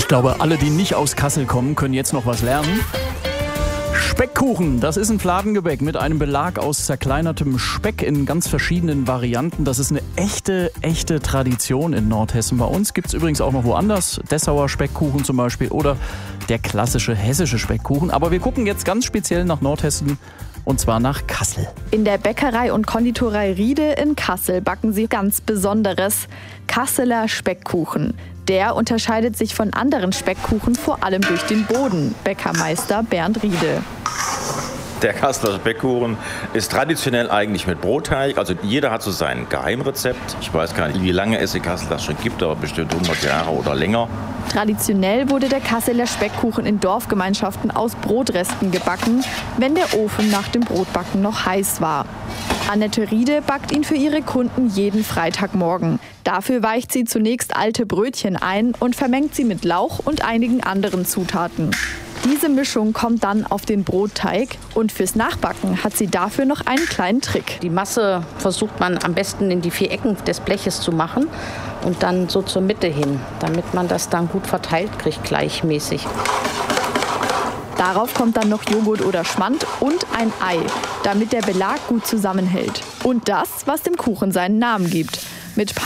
Ich glaube, alle, die nicht aus Kassel kommen, können jetzt noch was lernen. Speckkuchen, das ist ein Fladengebäck mit einem Belag aus zerkleinertem Speck in ganz verschiedenen Varianten. Das ist eine echte Tradition in Nordhessen. Bei uns gibt es übrigens auch noch woanders Dessauer Speckkuchen zum Beispiel oder der klassische hessische Speckkuchen. Aber wir gucken jetzt ganz speziell nach Nordhessen und zwar nach Kassel. In der Bäckerei und Konditorei Riede in Kassel backen sie ganz Besonderes: Kasseler Speckkuchen. Der unterscheidet sich von anderen Speckkuchen vor allem durch den Boden. Bäckermeister Bernd Riede. Der Kasseler Speckkuchen ist traditionell eigentlich mit Brotteig. Also jeder hat so sein Geheimrezept. Ich weiß gar nicht, wie lange es in Kassel das schon gibt, aber bestimmt 100 Jahre oder länger. Traditionell wurde der Kasseler Speckkuchen in Dorfgemeinschaften aus Brotresten gebacken, wenn der Ofen nach dem Brotbacken noch heiß war. Annette Riede backt ihn für ihre Kunden jeden Freitagmorgen. Dafür weicht sie zunächst alte Brötchen ein und vermengt sie mit Lauch und einigen anderen Zutaten. Diese Mischung kommt dann auf den Brotteig und fürs Nachbacken hat sie dafür noch einen kleinen Trick. Die Masse versucht man am besten in die 4 Ecken des Bleches zu machen und dann so zur Mitte hin, damit man das dann gut verteilt kriegt, gleichmäßig. Darauf kommt dann noch Joghurt oder Schmand und ein Ei, damit der Belag gut zusammenhält. Und das, was dem Kuchen seinen Namen gibt. Mit